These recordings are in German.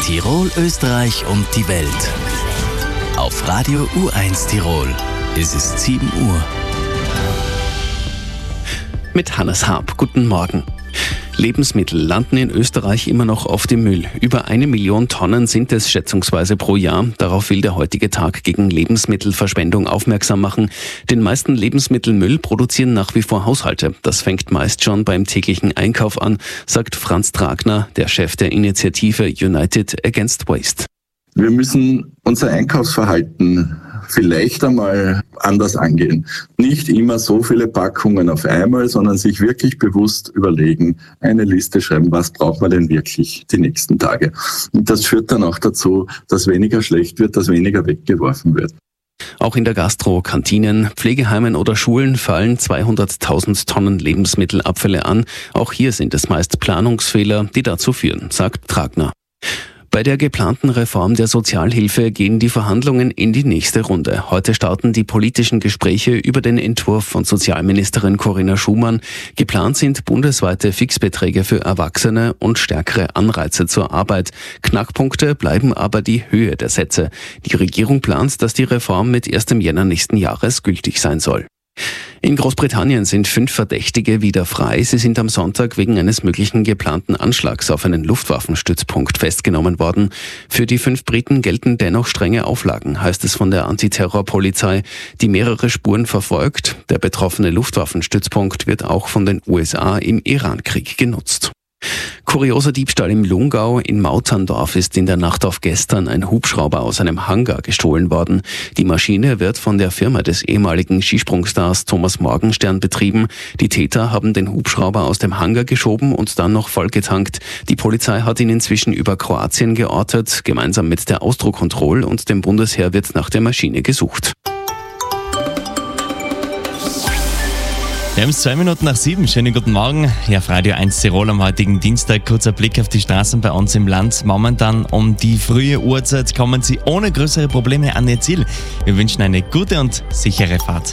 Tirol, Österreich und die Welt. Auf Radio U1 Tirol. Es ist 7 Uhr. Mit Hannes Haab. Guten Morgen. Lebensmittel landen in Österreich immer noch oft im Müll. Über 1 Million Tonnen sind es schätzungsweise pro Jahr. Darauf will der heutige Tag gegen Lebensmittelverschwendung aufmerksam machen. Den meisten Lebensmittelmüll produzieren nach wie vor Haushalte. Das fängt meist schon beim täglichen Einkauf an, sagt Franz Tragner, der Chef der Initiative United Against Waste. Wir müssen unser Einkaufsverhalten vielleicht einmal anders angehen. Nicht immer so viele Packungen auf einmal, sondern sich wirklich bewusst überlegen, eine Liste schreiben, was braucht man denn wirklich die nächsten Tage. Und das führt dann auch dazu, dass weniger schlecht wird, dass weniger weggeworfen wird. Auch in der Gastro, Kantinen, Pflegeheimen oder Schulen fallen 200.000 Tonnen Lebensmittelabfälle an. Auch hier sind es meist Planungsfehler, die dazu führen, sagt Tragner. Bei der geplanten Reform der Sozialhilfe gehen die Verhandlungen in die nächste Runde. Heute starten die politischen Gespräche über den Entwurf von Sozialministerin Corinna Schumann. Geplant sind bundesweite Fixbeträge für Erwachsene und stärkere Anreize zur Arbeit. Knackpunkte bleiben aber die Höhe der Sätze. Die Regierung plant, dass die Reform mit 1. Jänner nächsten Jahres gültig sein soll. In Großbritannien sind 5 Verdächtige wieder frei. Sie sind am Sonntag wegen eines möglichen geplanten Anschlags auf einen Luftwaffenstützpunkt festgenommen worden. Für die 5 Briten gelten dennoch strenge Auflagen, heißt es von der Antiterrorpolizei, die mehrere Spuren verfolgt. Der betroffene Luftwaffenstützpunkt wird auch von den USA im Irankrieg genutzt. Kurioser Diebstahl im Lungau. In Mauterndorf ist in der Nacht auf gestern ein Hubschrauber aus einem Hangar gestohlen worden. Die Maschine wird von der Firma des ehemaligen Skisprungstars Thomas Morgenstern betrieben. Die Täter haben den Hubschrauber aus dem Hangar geschoben und dann noch vollgetankt. Die Polizei hat ihn inzwischen über Kroatien geortet. Gemeinsam mit der Austrokontroll und dem Bundesheer wird nach der Maschine gesucht. Wir haben es 2 Minuten nach 7. Schönen guten Morgen. Ja, auf Radio 1 Tirol am heutigen Dienstag. Kurzer Blick auf die Straßen bei uns im Land. Momentan um die frühe Uhrzeit kommen Sie ohne größere Probleme an Ihr Ziel. Wir wünschen eine gute und sichere Fahrt.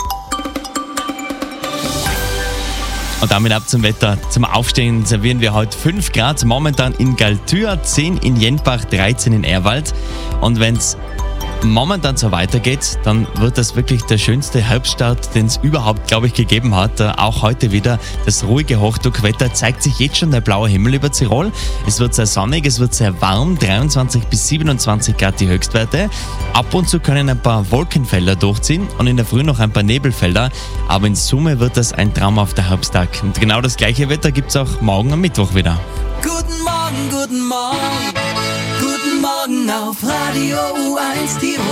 Und damit ab zum Wetter. Zum Aufstehen servieren wir heute 5 Grad. Momentan in Galtür, 10 in Jenbach, 13 in Ehrwald. Und wenn es momentan so weitergeht, dann wird das wirklich der schönste Herbststart, den es überhaupt, glaube ich, gegeben hat. Auch heute wieder das ruhige Hochdruckwetter, zeigt sich jetzt schon der blaue Himmel über Tirol. Es wird sehr sonnig, es wird sehr warm, 23 bis 27 Grad die Höchstwerte. Ab und zu können ein paar Wolkenfelder durchziehen und in der Früh noch ein paar Nebelfelder, aber in Summe wird das ein traumhafter Herbsttag. Und genau das gleiche Wetter gibt es auch morgen am Mittwoch wieder. Guten Morgen, guten Morgen. Guten Morgen auf Radio U1 Tirol.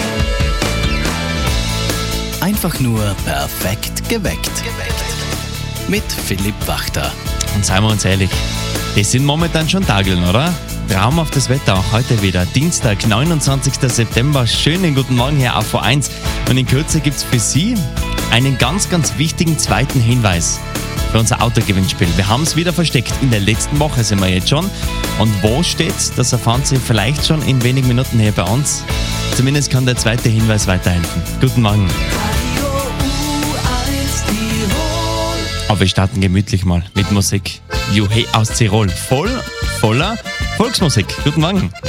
Einfach nur perfekt geweckt. Mit Philipp Wachter. Und seien wir uns ehrlich, das sind momentan schon Tageln, oder? Traumhaftes Wetter auch heute wieder. Dienstag, 29. September. Schönen guten Morgen hier auf U1. Und in Kürze gibt es für Sie einen ganz, ganz wichtigen zweiten Hinweis für unser Autogewinnspiel. Wir haben es wieder versteckt. In der letzten Woche sind wir jetzt schon. Und wo steht's? Das erfahren Sie vielleicht schon in wenigen Minuten hier bei uns. Zumindest kann der zweite Hinweis weiterhelfen. Guten Morgen. Radio U1 Tirol. Aber wir starten gemütlich mal mit Musik. Juhe aus Tirol. Voller Volksmusik. Guten Morgen.